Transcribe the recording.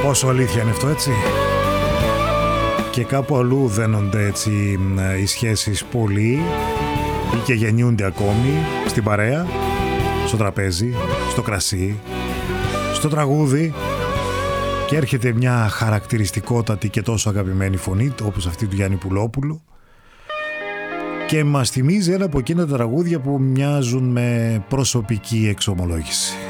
Πόσο αλήθεια είναι αυτό, έτσι. Και κάπου αλλού δένονται έτσι οι σχέσεις πολύ ή και γεννιούνται ακόμη στην παρέα, στο τραπέζι, στο κρασί, στο τραγούδι, και έρχεται μια χαρακτηριστικότατη και τόσο αγαπημένη φωνή όπως αυτή του Γιάννη Πουλόπουλου και μας θυμίζει ένα από εκείνα τα τραγούδια που μοιάζουν με προσωπική εξομολόγηση.